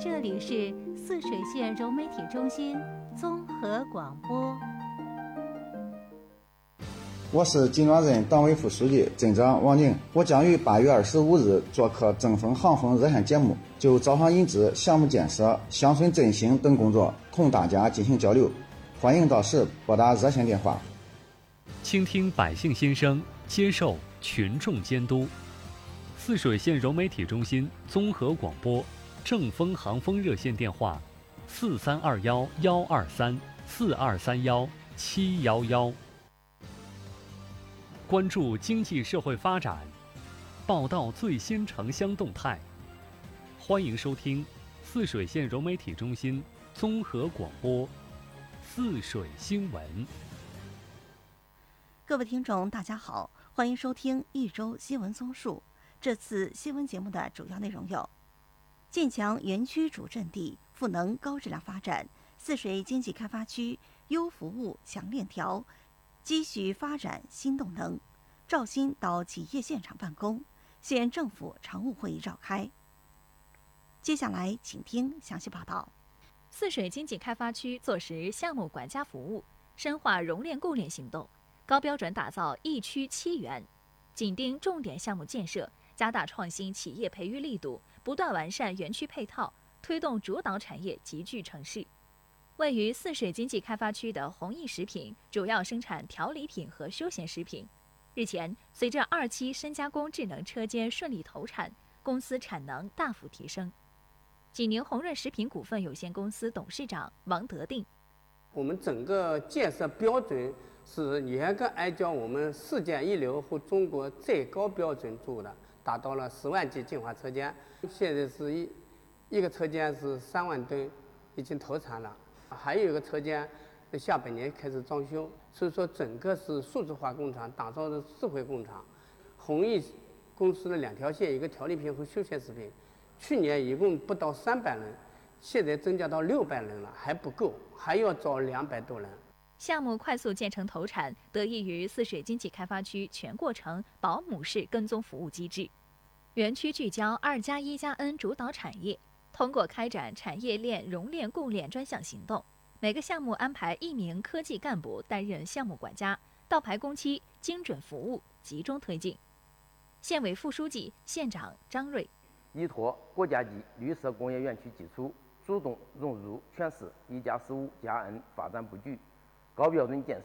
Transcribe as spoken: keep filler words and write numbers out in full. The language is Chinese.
这里是泗水县融媒体中心综合广播。 我是金庄镇党委副书记、镇长王宁，我将于八月二十五日做客正风航风热线节目，就招商引资、项目建设、乡村振兴等工作同大家进行交流。欢迎到时拨打热线电话。 倾听百姓心声，接受群众监督。泗水县融媒体中心综合广播正风航风热线电话：四三二幺幺二三四二三幺七幺幺。关注经济社会发展，报道最新城乡动态。欢迎收听泗水县融媒体中心综合广播泗水新闻。 各位听众大家好，欢迎收听一周新闻综述。这次新闻节目的主要内容有：建强园区主阵地，赋能高质量发展；泗水经济开发区优服务强链条，积蓄发展新动能；赵鑫到企业现场办公，县政府常务会议召开。接下来请听详细报道。 泗水经济开发区坐实项目管家服务，深化熔炼供炼行动，高标准打造一区七园，紧盯重点项目建设，加大创新企业培育力度，不断完善园区配套，推动主导产业集聚城市。位于泗水经济开发区的弘毅食品主要生产调理品和休闲食品。日前，随着二期深加工智能车间顺利投产，公司产能大幅提升。济宁宏润食品股份有限公司董事长王德定： 我们整个建设标准是严格按照我们世界一流和中国最高标准做的，达到了十万级进化车间。现在是一一个车间是三万吨，已经投产了，还有一个车间下半年开始装修。所以说，整个是数字化工厂，打造的智慧工厂。弘毅公司的两条线，一个调理品和休闲食品，去年一共不到三百人，现在增加到六百人了，还不够，还要招两百多人。 项目快速建成投产，得益于泗水经济开发区全过程保姆式跟踪服务机制。园区聚焦二加一加 N 主导产业，通过开展产业链熔炼供炼专项行动，每个项目安排一名科技干部担任项目管家，到排工期，精准服务，集中推进。县委副书记、县长张瑞： 依托国家级绿色工业园区基础，主动融入全市一加十五加 N 发展布局，高标准建